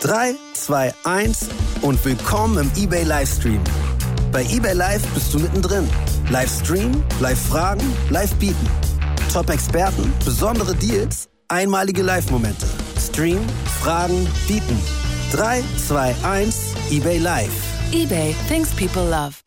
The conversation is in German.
3, 2, 1 und willkommen im eBay Livestream. Bei eBay Live bist du mittendrin. Live streamen, live fragen, live bieten. Top-Experten, besondere Deals, einmalige Live-Momente. Stream, fragen, bieten. 3, 2, 1, eBay Live. eBay, things people love.